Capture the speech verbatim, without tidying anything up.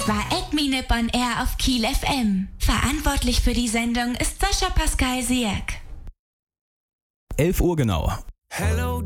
Das war Acme Nippon Air auf Kiel F M. Verantwortlich für die Sendung ist Sascha Pascal Siak. elf Uhr genau. Hello